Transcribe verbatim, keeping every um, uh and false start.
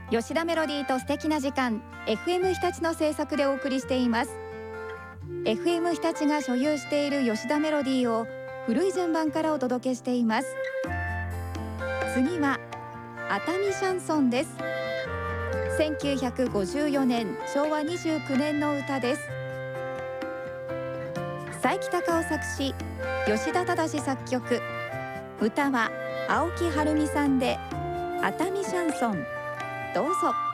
吉田メロディーと素敵な時間 エフエム 日立の制作でお送りしています。 エフエム 日立が所有している吉田メロディーを古い順番からお届けしています。次は熱海シャンソンです。せんきゅうひゃくごじゅうよねんしょうわにじゅうきゅうねんの歌です。佐伯隆夫作詞、吉田忠作曲、歌は青木はるみさんで熱海シャンソン。どうぞ。